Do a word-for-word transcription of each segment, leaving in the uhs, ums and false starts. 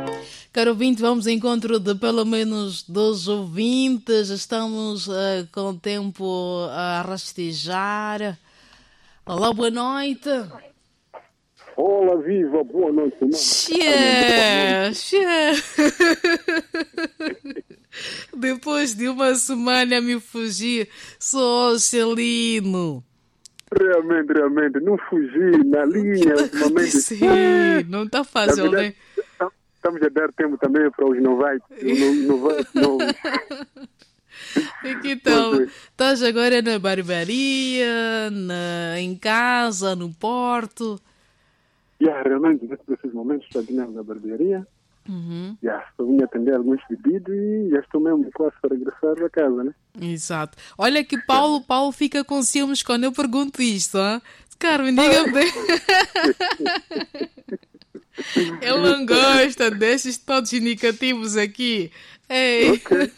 Caro ouvinte, vamos ao encontro de pelo menos dois ouvintes. Estamos uh, com o tempo a rastejar. Olá, boa noite. Olá, viva, boa noite. Xê, xê. Depois de uma semana a me fugir, sou Celino. Realmente, realmente, não fugi na linha ultimamente. Sim, não está fácil, né? Estamos a dar tempo também para os novatos. Aqui então, estás agora na barbearia, na, em casa, no Porto? Yeah, realmente, nesses momentos estou aqui na barbearia. Uhum. Yeah, estou a atender alguns pedidos e já estou mesmo quase para regressar a casa, né? Exato. Olha que Paulo, Paulo fica com ciúmes quando eu pergunto isto, hein? Carmen, diga-me. Ele não gosta destes todos indicativos aqui. Ei. Okay.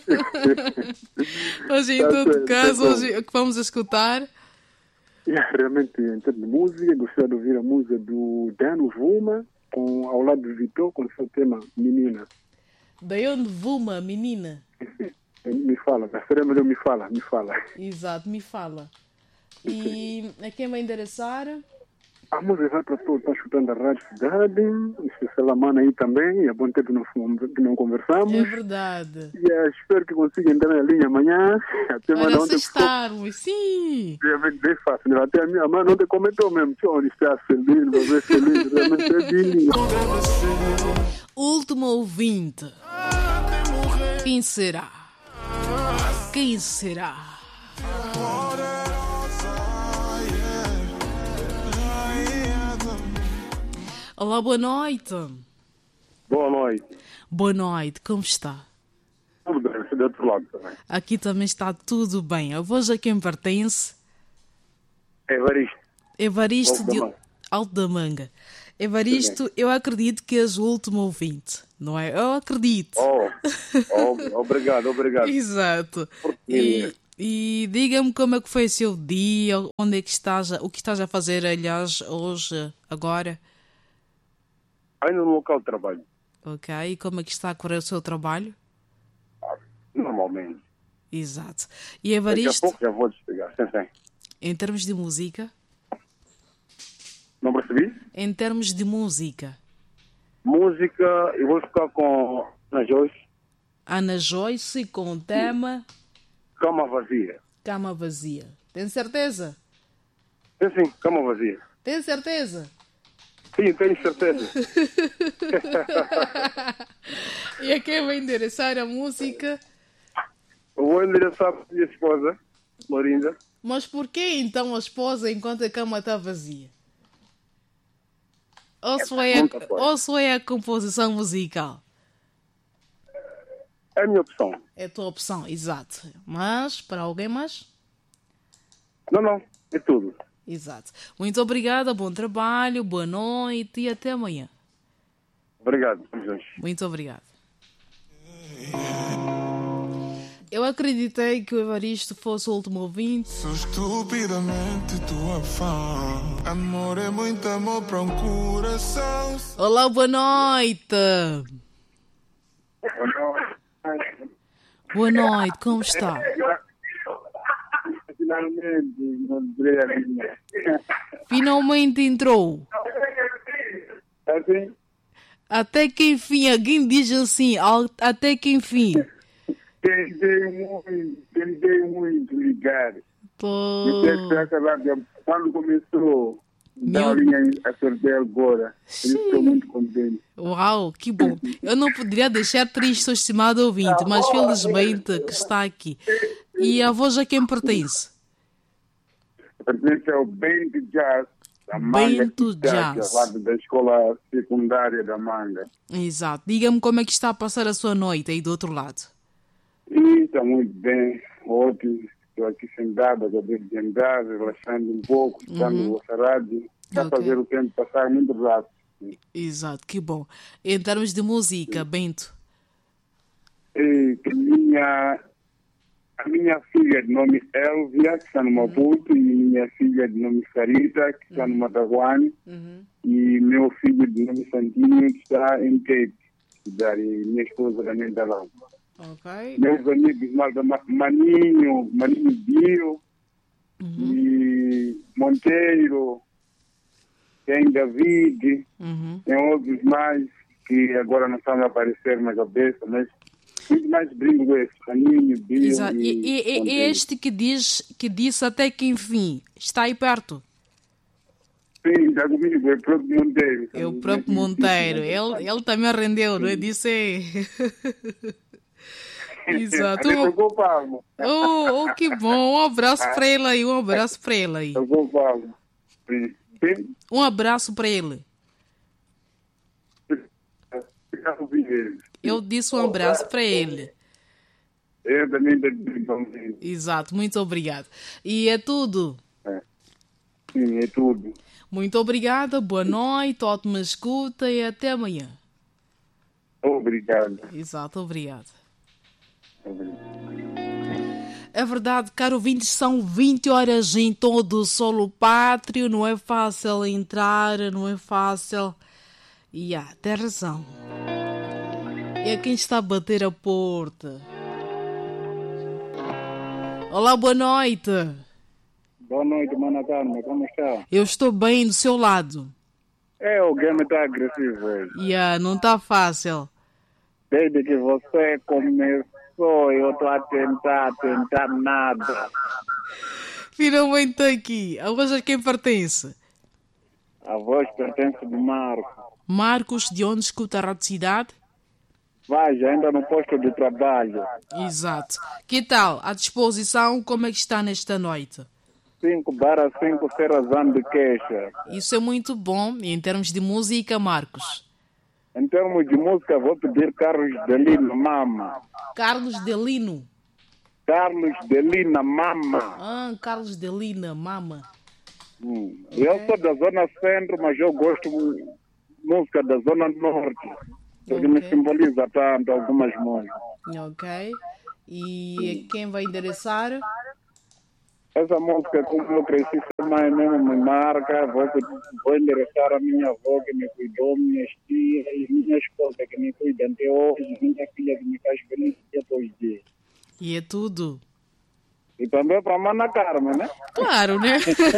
Hoje, em Tá todo certo, caso, tá hoje o que vamos escutar? Yeah, realmente, em termos de música, gostaria de ouvir a música do Dano Vuma, com, ao lado do Vitor, com o seu tema Menina. Da onde Vuma, menina? Me fala, a série melhor me fala, me fala. Exato, me fala. E a quem vai endereçar? A música vai para todos, está escutando a Rádio Cidade, especial a Mana aí também, é bom tempo que não, que não conversamos. É verdade. E yeah, espero que consiga entrar na linha amanhã. Até Para ontem estarmos, sim. Realmente bem fácil, né? Até a minha mãe ontem comentou mesmo, que onde está feliz, vai ver feliz, realmente é digno. Último ouvinte. Quem será? Quem será? Olá, boa noite. Boa noite. Boa noite, como está? Tudo bem, você do outro lado também. Aqui também está tudo bem. A voz a quem pertence? Evaristo. Evaristo Alto da de Manga. Alto da Manga. Evaristo, eu acredito que és o último ouvinte, não é? Eu acredito. Oh, oh obrigado, obrigado. Exato. E, e diga-me como é que foi o seu dia, onde é que estás, o que estás a fazer, aliás, hoje, agora? Ainda no local de trabalho. Ok, e como é que está a correr o seu trabalho? Normalmente. Exato. E Daqui a Evaristo, pouco já vou despegar, sim, sim. em termos de música? Não percebi? Em termos de música, Música, eu vou ficar com Ana Joyce, Ana Joyce com o tema Cama Vazia. Cama Vazia. Tem certeza? Sim, sim, Cama Vazia. Tem certeza? Sim, tenho certeza. E a quem vai endereçar a música? Eu vou endereçar para a minha esposa, Lorinda. Mas por que então a esposa enquanto a cama está vazia? Ou só é a, ou só é a composição musical? É a minha opção. É a tua opção, exato. Mas, para alguém mais? Não, não, é tudo. Exato. Muito obrigada, bom trabalho, boa noite e até amanhã. Obrigado, Jorge. Muito obrigado. Eu acreditei que o Evaristo fosse o último ouvinte. Sou estupidamente tua fã. Amor é muito amor para um coração. Olá, boa noite. Boa noite, como está? Finalmente, encontrei a linha. Finalmente entrou. Assim? Até que enfim, alguém diz assim, ao- até que enfim. Tentei muito, tentei muito ligar. Pô. Me tentei acabar de- Quando começou Meu- a linha a sortear agora, eu estou muito contente. Uau, que bom. Eu não poderia deixar triste o estimado ouvinte, mas felizmente que está aqui. E a voz a quem pertence? Pertence ao Bento Jazz, da Manga, Bento que está Jazz. ao lado da escola secundária da Manga. Exato. Diga-me como é que está a passar a sua noite aí do outro lado. E está muito bem, ótimo. Estou aqui sentado, acabei de andar, relaxando um pouco, escutando Uhum. o vossa rádio. Está Ok. a fazer o tempo passar muito rápido. Exato, que bom. Em termos de música, Bento, E que minha, a minha filha de nome Elvia, que está no Maputo, e minha filha de nome Sarita, que está no Mataguane, uhum. e meu filho de nome Santinho, que está em Cape. cuidar e minha esposa também está lá. Ok. Meus amigos, Malda Ma- Maninho, Maninho Bio Uhum. e Monteiro, tem David, Uhum. tem outros mais que agora não estão a aparecer na cabeça, mas muito mais brinco esse, Maninho, Bio Exato. E, e, e- e- Monteiro. este que diz que disse até que enfim está aí perto. Sim, está comigo, é o próprio Monteiro. É o próprio Monteiro. Ele, ele também rendeu, não é? Disse. Exato. Até tocou o Pablo. Oh, oh, que bom. Um abraço para ele aí. Um abraço para ele aí. Tocou o Pablo. Sim. Sim. Um abraço para ele. Já ouvi ele. Eu disse um abraço para ele. Eu também tenho. Exato. Muito obrigado. E é tudo. Sim, é tudo. Muito obrigada. Boa noite. Ótima escuta e até amanhã. Obrigado. Exato. Obrigado. Obrigado. É verdade, caro ouvintes, são vinte horas em todo o solo pátrio. Não é fácil entrar, não é fácil. E ah, tem razão. E é quem está a bater a porta. Olá, boa noite. Boa noite, Mana Carmen. Como está? Eu estou bem do seu lado. É, o game está agressivo hoje. E ah, não está fácil. Desde que você começou, eu estou a tentar, a tentar nada. Finalmente está aqui. A voz a quem pertence? A voz pertence de Marco. Marcos, de onde escuta a radicidade? Vai, já ainda no posto de trabalho. Exato. Que tal? À disposição, como é que está nesta noite? cinco barra cinco serrazão de queixa. Isso é muito bom. E em termos de música, Marcos? Em termos de música, vou pedir Carlos Delina Mama. Carlos Delino. Carlos Delina Mama. Ah, Carlos Delina, mama. Hum. Eu sou da zona centro, mas eu gosto de música da zona norte. Porque me Ok. simboliza tanto algumas músicas. Ok. E quem vai endereçar? Essa música, como eu cresci, também mesmo me marca. Vou, vou endereçar a minha avó que me cuidou, minhas tias e minha esposa que me cuida até hoje, minha filha que me faz feliz dia após dia. E é tudo. E também para a Mana Carmen, né? Claro, né?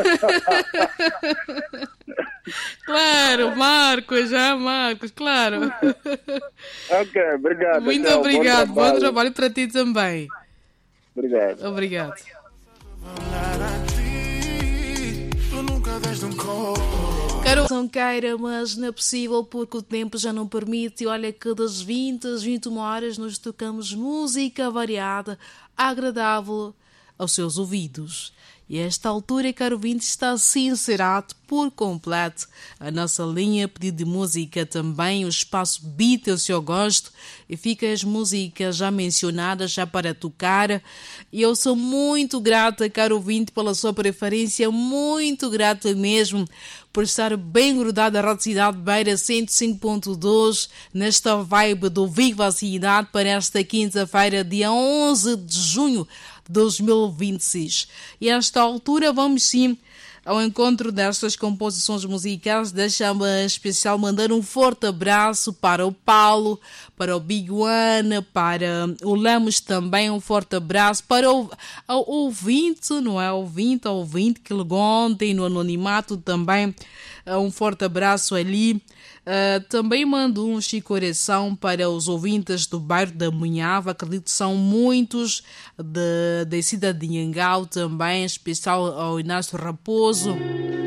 Claro, Marcos, já Marcos, claro. Ok, obrigado. Muito tchau, obrigado. Bom Bom trabalho. trabalho para ti também. Obrigado. Obrigado. Falar a ti, tu nunca deste um coro. Quero não queira, mas não é possível porque o tempo já não permite. E olha que das vinte às vinte e uma horas nós tocamos música variada, agradável aos seus ouvidos. E a esta altura, caro ouvinte, está assim encerrado por completo a nossa linha pedido de música também, o espaço Beat, eu se eu gosto, e fica as músicas já mencionadas já para tocar. E eu sou muito grata, caro ouvinte, pela sua preferência, muito grata mesmo por estar bem grudado à Rádio Cidade Beira cento e cinco ponto dois nesta vibe do Viva a Cidade para esta quinta-feira, dia onze de junho de dois mil e vinte e seis. E a esta altura vamos sim ao encontro destas composições musicais. Deixa-me em especial mandar um forte abraço para o Paulo, para o Big One, para o Lemos também, um forte abraço para o, o ouvinte, não é? Ouvinte, ouvinte que ligou ontem no anonimato também, um forte abraço ali. Uh, também mando um chicoração para os ouvintes do bairro da Munhava, acredito que são muitos, de, da cidade de Nhangau também, em especial ao Inácio Raposo,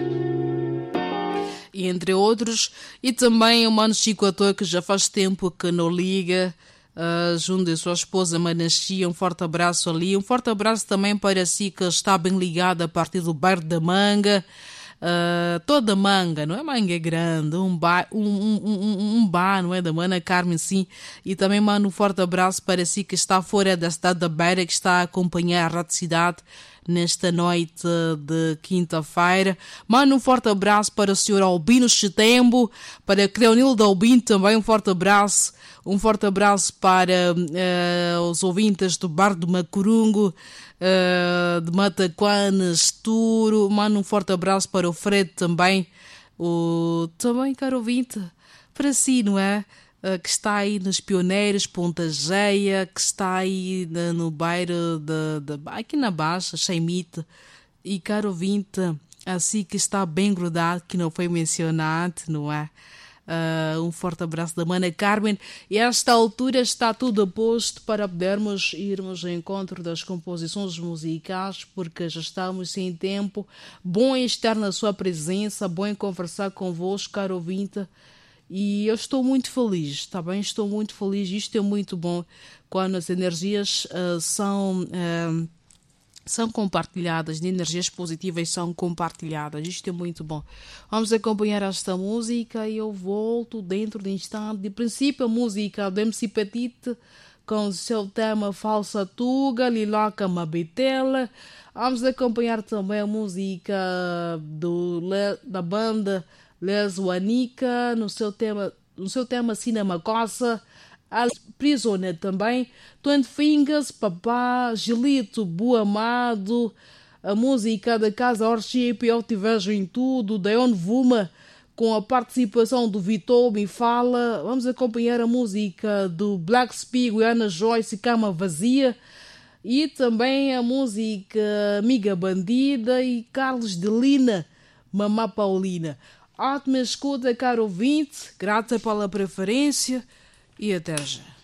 e entre outros. E também o mano Chico Ator, que já faz tempo que não liga, uh, junto da sua esposa Manachia, um forte abraço ali. Um forte abraço também para si que está bem ligado a partir do bairro da Manga. Uh, toda manga, não é manga grande, um bar, um, um, um, um bar, não é, da Mana Carmen, sim. E também mando um forte abraço para si que está fora da cidade da Beira, que está a acompanhar a Rádio Cidade nesta noite de quinta-feira. Mando um forte abraço para o senhor Albino Chetembo, para Cleonildo Albino também um forte abraço. Um forte abraço para uh, os ouvintes do Bar do Macurungo, uh, de Mataquanas, Turo. Mando um forte abraço para o Fred também. O, também, caro ouvinte, para si, não é? uh, que está aí nos Pioneiros, Ponta Geia, que está aí de, no bairro de, de, aqui na Baixa, Cheimite. E caro ouvinte, assim que está bem grudado, que não foi mencionado, não é? Uh, um forte abraço da Mana Carmen. E a esta altura está tudo posto para podermos irmos ao encontro das composições musicais, porque já estamos sem tempo. Bom estar na sua presença, bom conversar convosco, caro ouvinte. E eu estou muito feliz, tá bem? Estou muito feliz. Isto é muito bom quando as energias uh, são... Uh, são compartilhadas, de energias positivas são compartilhadas. Isto é muito bom. Vamos acompanhar esta música e eu volto dentro de instante. De princípio, a música do M C Petite com o seu tema Falsa Tuga, Liloca Mabitela. Vamos acompanhar também a música do, da banda Lesuanica no seu tema, no seu tema Cinema Coça. A Prisioner também, Twenty Fingers, Papá, Gelito, Boa Amado, a música da Casa Worship, Eu Te Vejo em Tudo, Deon Vuma, com a participação do Vitor Me Fala. Vamos acompanhar a música do Black Spig, Ana Joyce, Cama Vazia, e também a música Amiga Bandida e Carlos de Lina, Mamá Paulina. Ótima escuta, caro ouvinte, grata pela preferência. E até já.